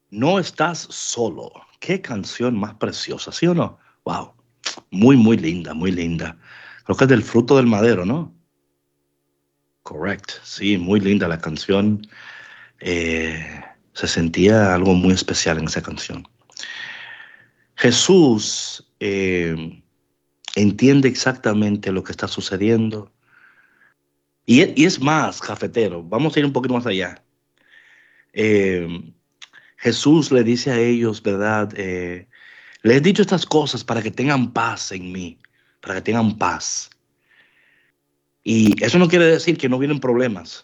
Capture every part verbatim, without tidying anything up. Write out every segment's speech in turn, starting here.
No estás solo. Qué canción más preciosa, ¿sí o no? Wow. Muy, muy linda, muy linda. Creo que es del Fruto del Madero, ¿no? Correct. Sí, muy linda la canción. Eh, Se sentía algo muy especial en esa canción. Jesús eh, entiende exactamente lo que está sucediendo. Y, e- y es más, cafetero, vamos a ir un poquito más allá. Eh, Jesús le dice a ellos, ¿verdad? Eh, les he dicho estas cosas para que tengan paz en mí, para que tengan paz. Y eso no quiere decir que no vienen problemas.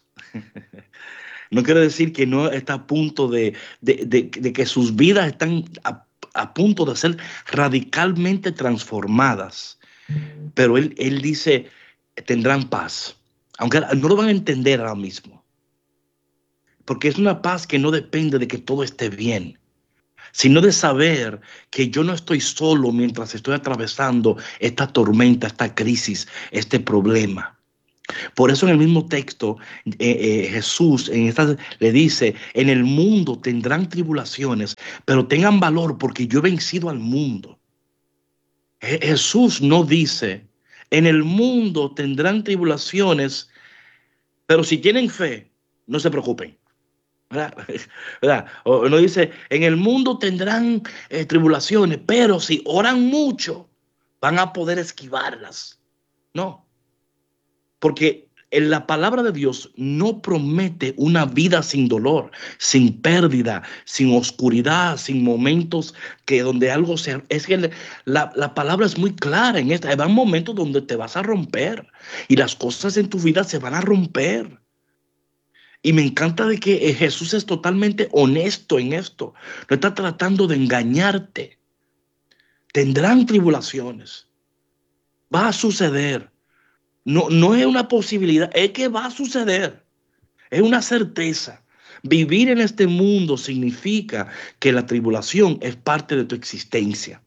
No quiere decir que no está a punto de, de, de- de que sus vidas están a, a punto de ser radicalmente transformadas. Pero él, él dice, tendrán paz. Aunque no lo van a entender ahora mismo. Porque es una paz que no depende de que todo esté bien, sino de saber que yo no estoy solo mientras estoy atravesando esta tormenta, esta crisis, este problema. Por eso en el mismo texto eh, eh, Jesús en esta, le dice, en el mundo tendrán tribulaciones, pero tengan valor porque yo he vencido al mundo. Je- Jesús no dice, en el mundo tendrán tribulaciones, pero si tienen fe, no se preocupen. ¿Verdad? ¿Verdad? O no dice, en el mundo tendrán eh, tribulaciones, pero si oran mucho, van a poder esquivarlas. No, porque en la palabra de Dios no promete una vida sin dolor, sin pérdida, sin oscuridad, sin momentos que donde algo se... Es que la, la palabra es muy clara en esta. Hay momentos donde te vas a romper y las cosas en tu vida se van a romper. Y me encanta de que eh, Jesús es totalmente honesto en esto. No está tratando de engañarte. Tendrán tribulaciones. Va a suceder. No, no es una posibilidad, es que va a suceder. Es una certeza. Vivir en este mundo significa que la tribulación es parte de tu existencia.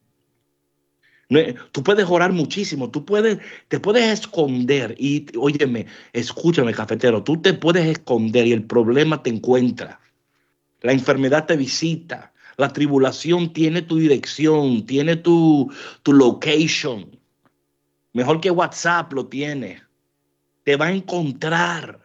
No es- tú puedes orar muchísimo, tú puedes, te puedes esconder y, óyeme, escúchame, cafetero, tú te puedes esconder y el problema te encuentra. La enfermedad te visita. La tribulación tiene tu dirección, tiene tu, tu location. Mejor que WhatsApp lo tiene. Te va a encontrar.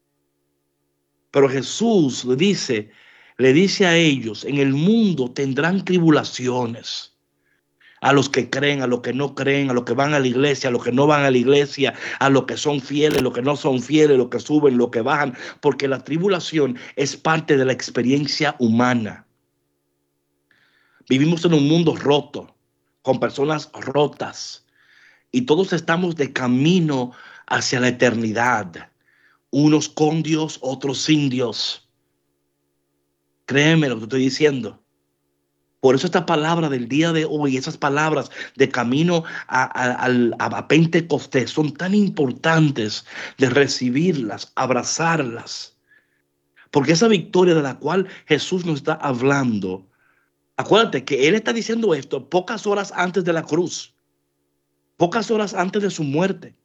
Pero Jesús le dice, le dice a ellos, en el mundo tendrán tribulaciones. A los que creen, a los que no creen, a los que van a la iglesia, a los que no van a la iglesia, a los que son fieles, a los que no son fieles, los que suben, los que bajan, porque la tribulación es parte de la experiencia humana. Vivimos en un mundo roto, con personas rotas, y todos estamos de camino hacia la eternidad. Unos con Dios, otros sin Dios. Créeme lo que te estoy diciendo. Por eso esta palabra del día de hoy, esas palabras de camino a, a, a, a Pentecostés son tan importantes de recibirlas, abrazarlas. Porque esa victoria de la cual Jesús nos está hablando, acuérdate que Él está diciendo esto pocas horas antes de la cruz. Pocas horas antes de su muerte.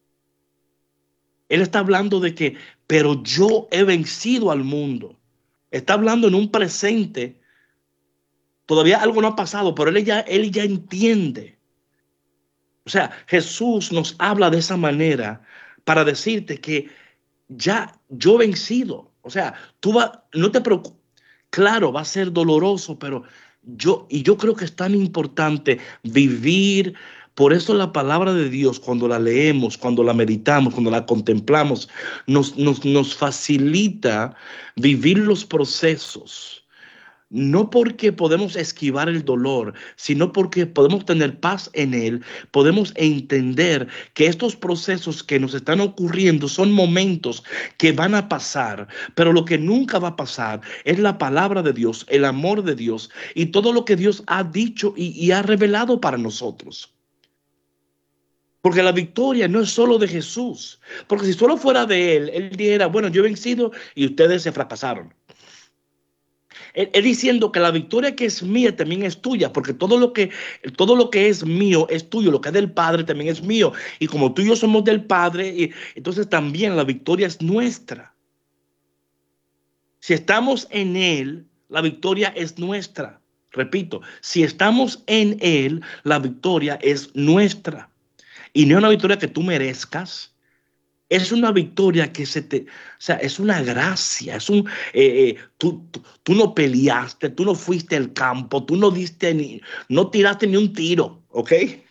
Él está hablando de que, pero yo he vencido al mundo. Está hablando en un presente. Todavía algo no ha pasado, pero él ya, él ya entiende. O sea, Jesús nos habla de esa manera para decirte que ya yo he vencido. O sea, tú va, no te preocupes. Claro, va a ser doloroso, pero yo, y yo creo que es tan importante vivir. Por eso la palabra de Dios, cuando la leemos, cuando la meditamos, cuando la contemplamos, nos, nos, nos facilita vivir los procesos. No porque podemos esquivar el dolor, sino porque podemos tener paz en él, podemos entender que estos procesos que nos están ocurriendo son momentos que van a pasar, pero lo que nunca va a pasar es la palabra de Dios, el amor de Dios y todo lo que Dios ha dicho y, y ha revelado para nosotros. Porque la victoria no es solo de Jesús, porque si solo fuera de él, él dijera, bueno, yo he vencido y ustedes se fracasaron. Él, él diciendo que la victoria que es mía también es tuya, porque todo lo que todo lo que es mío es tuyo, lo que es del Padre también es mío. Y como tú y yo somos del Padre, y, entonces también la victoria es nuestra. Si estamos en Él, La victoria es nuestra. Repito, si estamos en Él, la victoria es nuestra. Y no es una victoria que tú merezcas. Es una victoria que se te, o sea, es una gracia, es un, eh, eh, tú, tú, tú no peleaste, tú no fuiste al campo, tú no diste ni, no tiraste ni un tiro, ¿ok?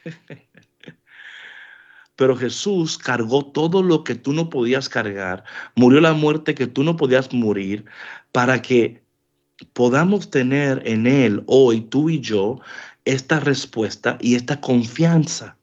Pero Jesús cargó todo lo que tú no podías cargar, murió la muerte que tú no podías morir, para que podamos tener en Él hoy, tú y yo, esta respuesta y esta confianza.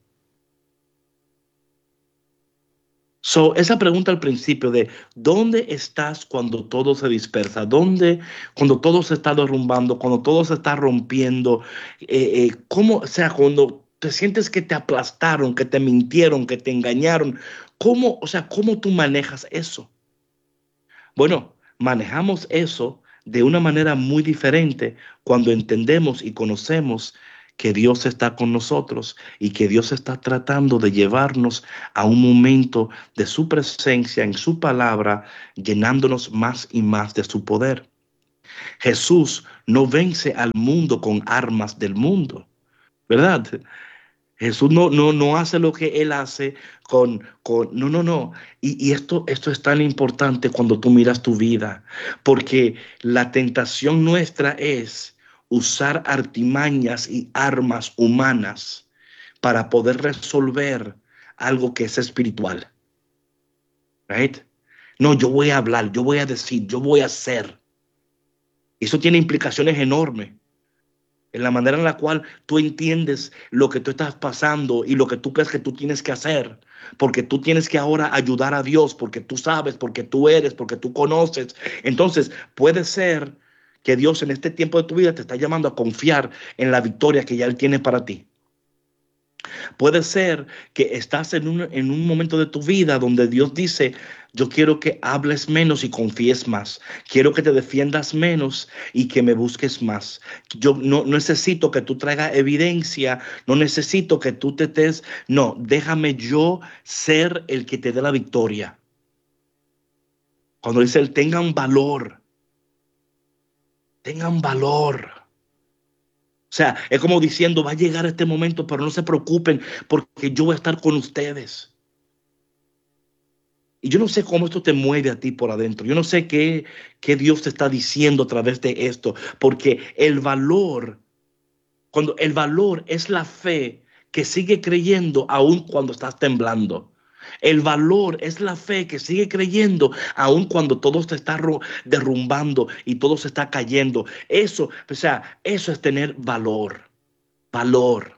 So, esa pregunta al principio de ¿dónde estás cuando todo se dispersa? ¿Dónde cuando todo se está derrumbando, cuando todo se está rompiendo? Eh, eh, ¿cómo, o sea, cuando te sientes que te aplastaron, que te mintieron, que te engañaron? ¿Cómo, o sea, cómo tú manejas eso? Bueno, manejamos eso de una manera muy diferente cuando entendemos y conocemos que Dios está con nosotros y que Dios está tratando de llevarnos a un momento de su presencia en su palabra, llenándonos más y más de su poder. Jesús no vence al mundo con armas del mundo, ¿verdad? Jesús no, no, no hace lo que él hace con, con no, no, no. Y, y esto, esto es tan importante cuando tú miras tu vida, porque la tentación nuestra es usar artimañas y armas humanas para poder resolver algo que es espiritual, right? No, yo voy a hablar, yo voy a decir, yo voy a hacer. Eso tiene implicaciones enormes en la manera en la cual tú entiendes lo que tú estás pasando y lo que tú crees que tú tienes que hacer, porque tú tienes que ahora ayudar a Dios, porque tú sabes, porque tú eres, porque tú conoces. Entonces, puede ser que Dios en este tiempo de tu vida te está llamando a confiar en la victoria que ya Él tiene para ti. Puede ser que estás en un, en un momento de tu vida donde Dios dice, yo quiero que hables menos y confíes más. Quiero que te defiendas menos y que me busques más. Yo no, no necesito que tú traigas evidencia, no necesito que tú te des, no, déjame yo ser el que te dé la victoria. Cuando dice él, tengan valor, tengan valor. O sea, es como diciendo, va a llegar este momento, pero no se preocupen porque yo voy a estar con ustedes. Y yo no sé cómo esto te mueve a ti por adentro. Yo no sé qué, qué Dios te está diciendo a través de esto. Porque el valor, cuando el valor es la fe que sigue creyendo aun cuando estás temblando. El valor es la fe que sigue creyendo aun cuando todo se está derrumbando y todo se está cayendo. Eso, o sea, eso es tener valor. Valor.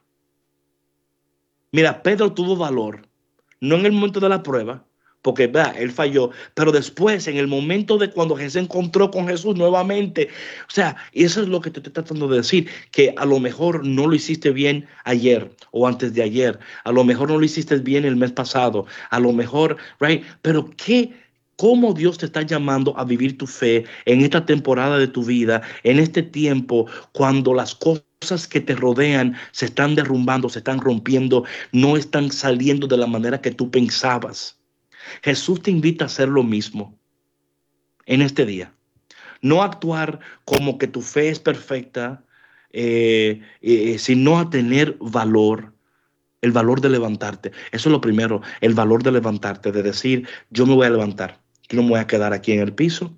Mira, Pedro tuvo valor, no en el momento de la prueba, porque ¿verdad? Él falló, pero después, en el momento de cuando Jesús se encontró con Jesús nuevamente, o sea, y eso es lo que te estoy tratando de decir, que a lo mejor no lo hiciste bien ayer o antes de ayer, a lo mejor no lo hiciste bien el mes pasado, a lo mejor, right, pero qué. ¿Cómo Dios te está llamando a vivir tu fe en esta temporada de tu vida, en este tiempo, cuando las cosas que te rodean se están derrumbando, se están rompiendo, no están saliendo de la manera que tú pensabas? Jesús te invita a hacer lo mismo en este día. No actuar como que tu fe es perfecta, eh, eh, sino a tener valor. El valor de levantarte. Eso es lo primero, el valor de levantarte, de decir, yo me voy a levantar. Yo no me voy a quedar aquí en el piso.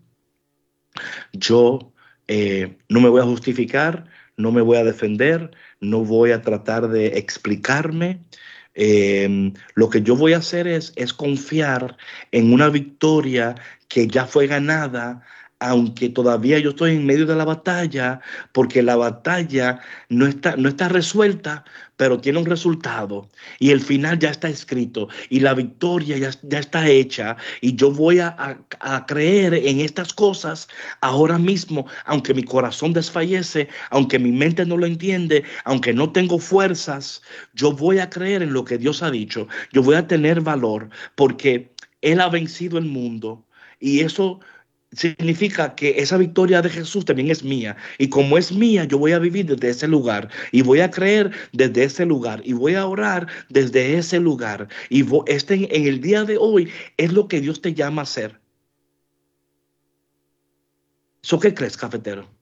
Yo eh, no me voy a justificar, no me voy a defender, no voy a tratar de explicarme. Eh, lo que yo voy a hacer es, es confiar en una victoria que ya fue ganada, aunque todavía yo estoy en medio de la batalla, porque la batalla no está, no está resuelta, pero tiene un resultado y el final ya está escrito y la victoria ya, ya está hecha y yo voy a, a, a creer en estas cosas ahora mismo, aunque mi corazón desfallece, aunque mi mente no lo entiende, aunque no tengo fuerzas, yo voy a creer en lo que Dios ha dicho, yo voy a tener valor porque Él ha vencido el mundo y eso significa que esa victoria de Jesús también es mía. Y como es mía, yo voy a vivir desde ese lugar. Y voy a creer desde ese lugar. Y voy a orar desde ese lugar. Y este en el día de hoy es lo que Dios te llama a hacer. ¿So qué crees, cafetero?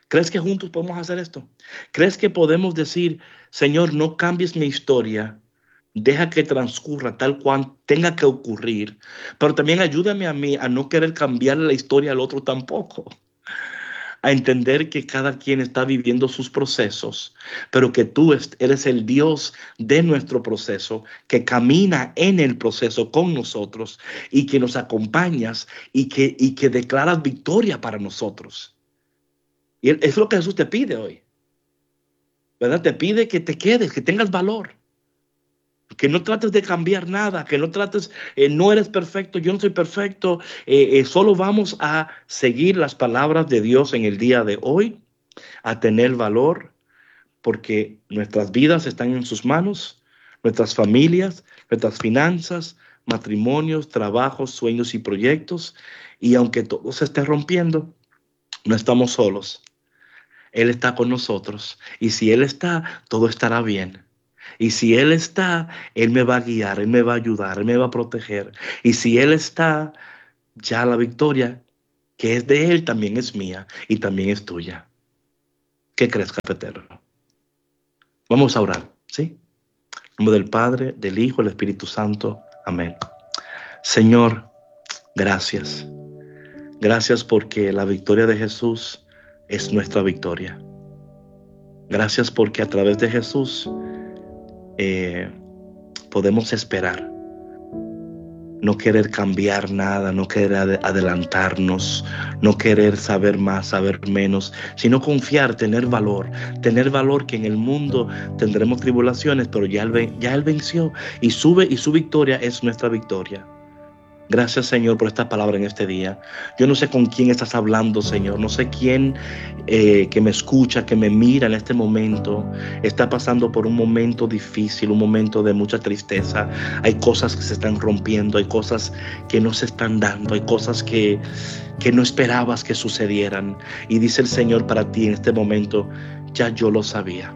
¿Crees que juntos podemos hacer esto? ¿Crees que podemos decir, Señor, no cambies mi historia? Deja que transcurra tal cual tenga que ocurrir, pero también ayúdame a mí a no querer cambiar la historia al otro tampoco. A entender que cada quien está viviendo sus procesos, pero que tú eres el Dios de nuestro proceso, que camina en el proceso con nosotros y que nos acompañas y que, y que declaras victoria para nosotros. Y es lo que Jesús te pide hoy, ¿verdad? Te pide que te quedes, que tengas valor. Que no trates de cambiar nada, que no trates, eh, no eres perfecto, yo no soy perfecto, eh, eh, solo vamos a seguir las palabras de Dios en el día de hoy, a tener valor, porque nuestras vidas están en sus manos, nuestras familias, nuestras finanzas, matrimonios, trabajos, sueños y proyectos, y aunque todo se esté rompiendo, no estamos solos. Él está con nosotros, y si Él está, todo estará bien. Y si Él está, Él me va a guiar, Él me va a ayudar, Él me va a proteger. Y si Él está, ya la victoria que es de Él también es mía y también es tuya. ¿Qué crees, cafetero? Vamos a orar, ¿sí? En nombre del Padre, del Hijo, del Espíritu Santo. Amén. Señor, gracias. Gracias porque la victoria de Jesús es nuestra victoria. Gracias porque a través de Jesús Eh, podemos esperar, no querer cambiar nada, no querer adelantarnos, no querer saber más, saber menos, sino confiar, tener valor, tener valor que en el mundo tendremos tribulaciones, pero ya él, ya él venció y sube y su victoria es nuestra victoria. Gracias, Señor, por esta palabra en este día. Yo no sé con quién estás hablando, Señor. No sé quién eh, que me escucha, que me mira en este momento, está pasando por un momento difícil, un momento de mucha tristeza. Hay cosas que se están rompiendo, hay cosas que no se están dando, hay cosas que, que no esperabas que sucedieran. Y dice el Señor para ti en este momento, ya yo lo sabía.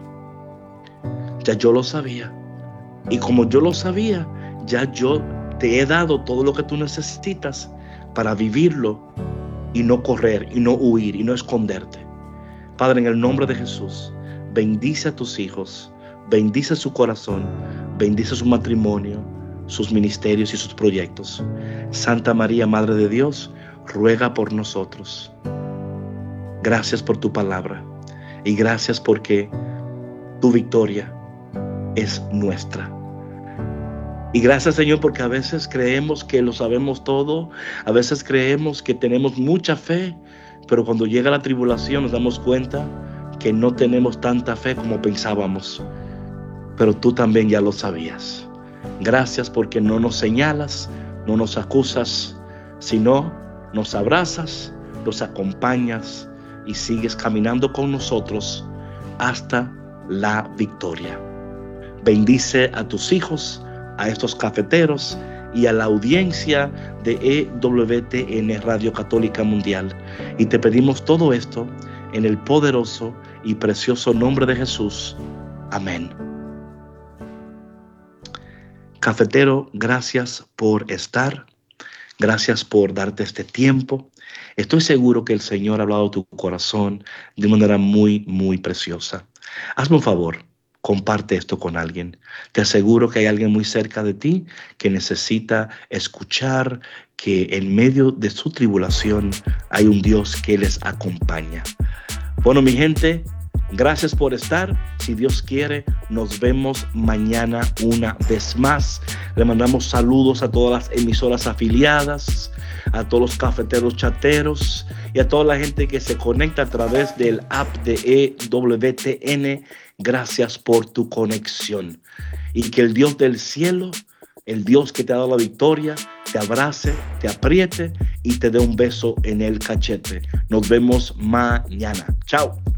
Ya yo lo sabía. Y como yo lo sabía, ya yo te he dado todo lo que tú necesitas para vivirlo y no correr, y no huir, y no esconderte. Padre, en el nombre de Jesús, bendice a tus hijos, bendice su corazón, bendice su matrimonio, sus ministerios y sus proyectos. Santa María, Madre de Dios, ruega por nosotros. Gracias por tu palabra y gracias porque tu victoria es nuestra. Y gracias, Señor, porque a veces creemos que lo sabemos todo, a veces creemos que tenemos mucha fe, pero cuando llega la tribulación nos damos cuenta que no tenemos tanta fe como pensábamos. Pero tú también ya lo sabías. Gracias porque no nos señalas, no nos acusas, sino nos abrazas, nos acompañas y sigues caminando con nosotros hasta la victoria. Bendice a tus hijos, a estos cafeteros y a la audiencia de E W T N Radio Católica Mundial. Y te pedimos todo esto en el poderoso y precioso nombre de Jesús. Amén. Cafetero, gracias por estar. Gracias por darte este tiempo. Estoy seguro que el Señor ha hablado a tu corazón de manera muy, muy preciosa. Hazme un favor. Comparte esto con alguien. Te aseguro que hay alguien muy cerca de ti que necesita escuchar que en medio de su tribulación hay un Dios que les acompaña. Bueno, mi gente, gracias por estar. Si Dios quiere, nos vemos mañana una vez más. Le mandamos saludos a todas las emisoras afiliadas, a todos los cafeteros chateros y a toda la gente que se conecta a través del app de E W T N. Gracias por tu conexión. Y que el Dios del cielo, el Dios que te ha dado la victoria, te abrace, te apriete y te dé un beso en el cachete. Nos vemos mañana. Chao.